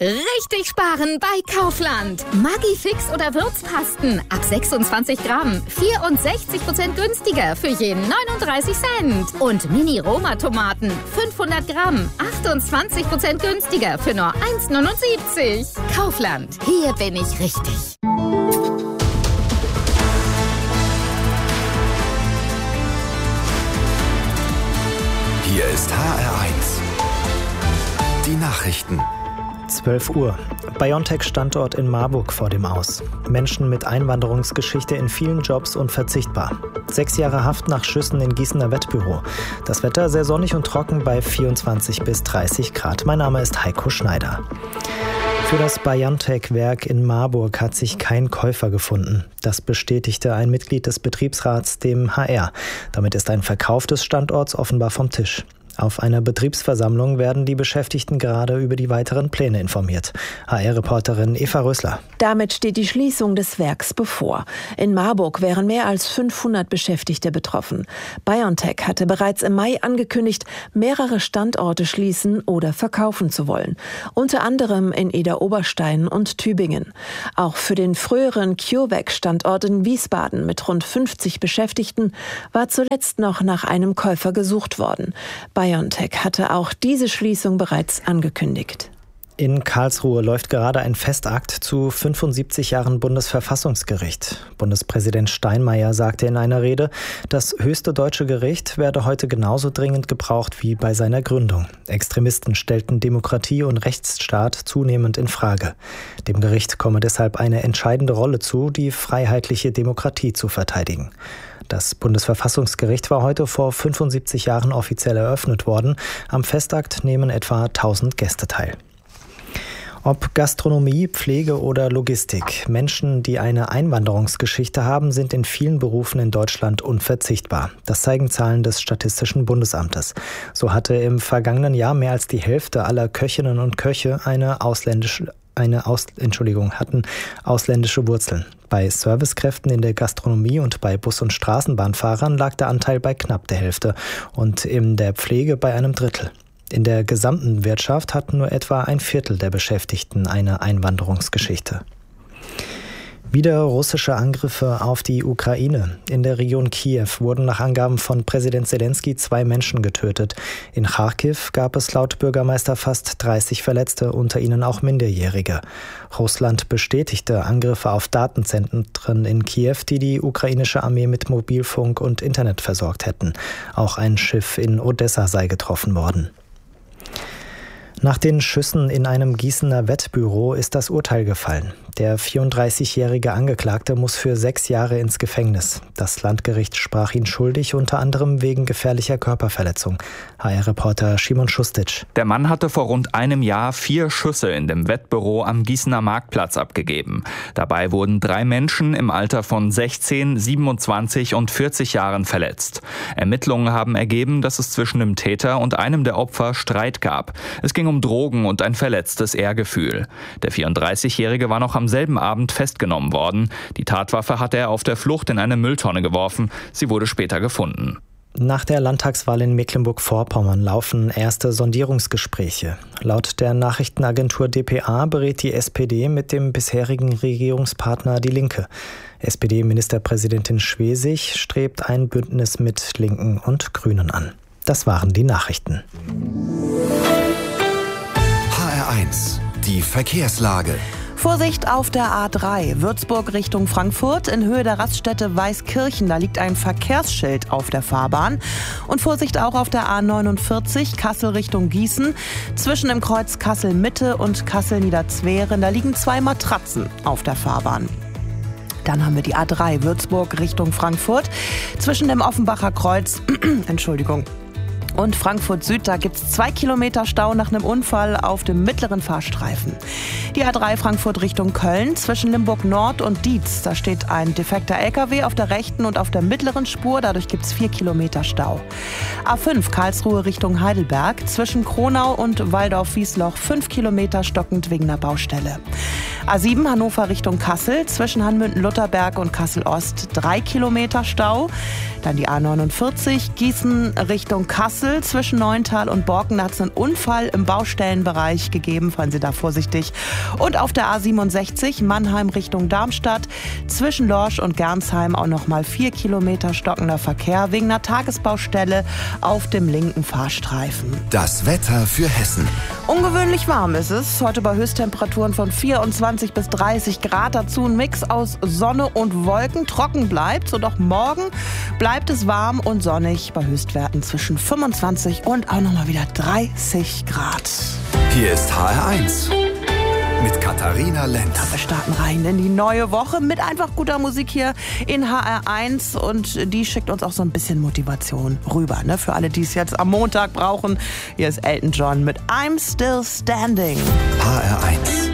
Richtig sparen bei Kaufland. Maggi-Fix oder Würzpasten ab 26 Gramm. 64% günstiger für jeden 39 Cent. Und Mini-Roma-Tomaten 500 Gramm. 28% günstiger für nur 1,79. Kaufland. Hier bin ich richtig. Hier ist HR1. Die Nachrichten. 12 Uhr. BioNTech-Standort in Marburg vor dem Aus. Menschen mit Einwanderungsgeschichte in vielen Jobs unverzichtbar. 6 Jahre Haft nach Schüssen in Gießener Wettbüro. Das Wetter sehr sonnig und trocken bei 24 bis 30 Grad. Mein Name ist Heiko Schneider. Für das BioNTech-Werk in Marburg hat sich kein Käufer gefunden. Das bestätigte ein Mitglied des Betriebsrats dem HR. Damit ist ein Verkauf des Standorts offenbar vom Tisch. Auf einer Betriebsversammlung werden die Beschäftigten gerade über die weiteren Pläne informiert. HR-Reporterin Eva Rösler. Damit steht die Schließung des Werks bevor. In Marburg wären mehr als 500 Beschäftigte betroffen. BioNTech hatte bereits im Mai angekündigt, mehrere Standorte schließen oder verkaufen zu wollen. Unter anderem in Eder-Oberstein und Tübingen. Auch für den früheren CureVac-Standort in Wiesbaden mit rund 50 Beschäftigten war zuletzt noch nach einem Käufer gesucht worden. BioNTech hatte auch diese Schließung bereits angekündigt. In Karlsruhe läuft gerade ein Festakt zu 75 Jahren Bundesverfassungsgericht. Bundespräsident Steinmeier sagte in einer Rede, das höchste deutsche Gericht werde heute genauso dringend gebraucht wie bei seiner Gründung. Extremisten stellten Demokratie und Rechtsstaat zunehmend in Frage. Dem Gericht komme deshalb eine entscheidende Rolle zu, die freiheitliche Demokratie zu verteidigen. Das Bundesverfassungsgericht war heute vor 75 Jahren offiziell eröffnet worden. Am Festakt nehmen etwa 1000 Gäste teil. Ob Gastronomie, Pflege oder Logistik, Menschen, die eine Einwanderungsgeschichte haben, sind in vielen Berufen in Deutschland unverzichtbar. Das zeigen Zahlen des Statistischen Bundesamtes. So hatte im vergangenen Jahr mehr als die Hälfte aller Köchinnen und Köche hatten ausländische Wurzeln. Bei Servicekräften in der Gastronomie und bei Bus- und Straßenbahnfahrern lag der Anteil bei knapp der Hälfte und in der Pflege bei einem Drittel. In der gesamten Wirtschaft hatten nur etwa ein Viertel der Beschäftigten eine Einwanderungsgeschichte. Wieder russische Angriffe auf die Ukraine. In der Region Kiew wurden nach Angaben von Präsident Selenskyj 2 Menschen getötet. In Charkiw gab es laut Bürgermeister fast 30 Verletzte, unter ihnen auch Minderjährige. Russland bestätigte Angriffe auf Datenzentren in Kiew, die die ukrainische Armee mit Mobilfunk und Internet versorgt hätten. Auch ein Schiff in Odessa sei getroffen worden. Nach den Schüssen in einem Gießener Wettbüro ist das Urteil gefallen. Der 34-jährige Angeklagte muss für 6 Jahre ins Gefängnis. Das Landgericht sprach ihn schuldig, unter anderem wegen gefährlicher Körperverletzung. HR-Reporter Szymon Schustic. Der Mann hatte vor rund einem Jahr 4 Schüsse in dem Wettbüro am Gießener Marktplatz abgegeben. Dabei wurden 3 Menschen im Alter von 16, 27 und 40 Jahren verletzt. Ermittlungen haben ergeben, dass es zwischen dem Täter und einem der Opfer Streit gab. Es ging um Drogen und ein verletztes Ehrgefühl. Der 34-Jährige war noch am selben Abend festgenommen worden. Die Tatwaffe hatte er auf der Flucht in eine Mülltonne geworfen. Sie wurde später gefunden. Nach der Landtagswahl in Mecklenburg-Vorpommern laufen erste Sondierungsgespräche. Laut der Nachrichtenagentur dpa berät die SPD mit dem bisherigen Regierungspartner Die Linke. SPD-Ministerpräsidentin Schwesig strebt ein Bündnis mit Linken und Grünen an. Das waren die Nachrichten. HR1, die Verkehrslage. Vorsicht auf der A3, Würzburg Richtung Frankfurt, in Höhe der Raststätte Weißkirchen. Da liegt ein Verkehrsschild auf der Fahrbahn. Und Vorsicht auch auf der A49, Kassel Richtung Gießen. Zwischen dem Kreuz Kassel-Mitte und Kassel-Niederzweren, da liegen 2 Matratzen auf der Fahrbahn. Dann haben wir die A3, Würzburg Richtung Frankfurt. Zwischen dem Offenbacher Kreuz, und Frankfurt Süd, da gibt es 2 Kilometer Stau nach einem Unfall auf dem mittleren Fahrstreifen. Die A3 Frankfurt Richtung Köln, zwischen Limburg Nord und Dietz, da steht ein defekter LKW auf der rechten und auf der mittleren Spur, dadurch gibt es 4 Kilometer Stau. A5 Karlsruhe Richtung Heidelberg, zwischen Kronau und Waldorf-Wiesloch 5 Kilometer stockend wegen einer Baustelle. A7 Hannover Richtung Kassel, zwischen Hanmünden-Lutherberg und Kassel-Ost 3 Kilometer Stau. Dann die A49 Gießen Richtung Kassel, zwischen Neuntal und Borken. Da hat es einen Unfall im Baustellenbereich gegeben, fahren Sie da vorsichtig. Und auf der A67 Mannheim Richtung Darmstadt, zwischen Lorsch und Gernsheim auch nochmal 4 Kilometer stockender Verkehr wegen einer Tagesbaustelle auf dem linken Fahrstreifen. Das Wetter für Hessen. Ungewöhnlich warm ist es. Heute bei Höchsttemperaturen von 24 bis 30 Grad. Dazu ein Mix aus Sonne und Wolken. Trocken bleibt, und auch morgen bleibt es warm und sonnig bei Höchstwerten zwischen 25 und auch nochmal wieder 30 Grad. Hier ist HR1 mit Katharina Lenz. Wir starten rein in die neue Woche mit einfach guter Musik hier in HR1, und die schickt uns auch so ein bisschen Motivation rüber, ne? Für alle, die es jetzt am Montag brauchen. Hier ist Elton John mit I'm Still Standing. HR1.